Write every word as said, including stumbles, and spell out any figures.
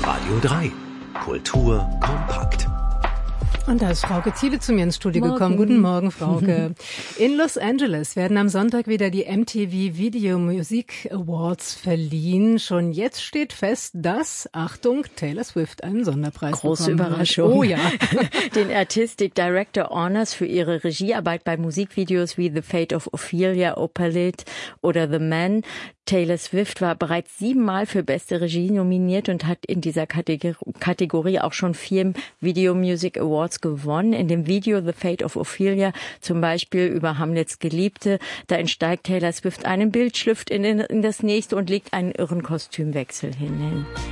Radio drei. Kultur kompakt. Und da ist Frauke Thiele zu mir ins Studio Morgen. gekommen. Guten Morgen, Frauke. In Los Angeles werden am Sonntag wieder die M T V Video Music Awards verliehen. Schon jetzt steht fest, dass, Achtung, Taylor Swift einen Sonderpreis Große bekommen Überraschung. hat. Oh ja. Den Artistic Director Honors für ihre Regiearbeit bei Musikvideos wie The Fate of Ophelia, Opalite oder The Man. Taylor Swift war bereits siebenmal für beste Regie nominiert und hat in dieser Kategorie auch schon vier Video Music Awards gewonnen. In dem Video The Fate of Ophelia, zum Beispiel über Hamlets Geliebte, da entsteigt Taylor Swift einem Bild, schlüpft in, in das nächste und legt einen irren Kostümwechsel hin.